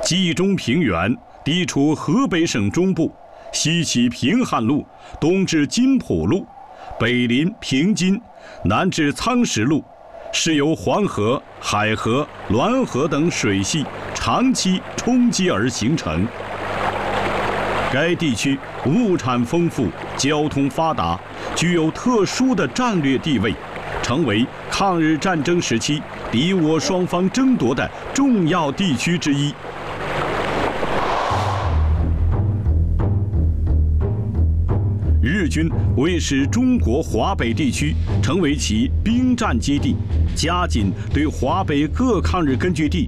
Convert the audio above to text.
冀中平原地处河北省中部，西起平汉路，东至津浦路，北临平津，南至苍石路，是由黄河、海河、滦河等水系长期冲击而形成。该地区物产丰富，交通发达，具有特殊的战略地位，成为抗日战争时期敌我双方争夺的重要地区之一。日军为使中国华北地区成为其兵站基地，加紧对华北各抗日根据地